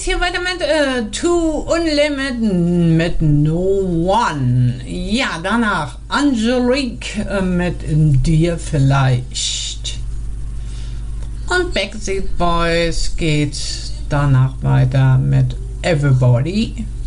hier weiter mit To Unlimited mit No One. Ja, danach Angelique mit Dir vielleicht. Und Backstreet Boys geht danach weiter mit Everybody.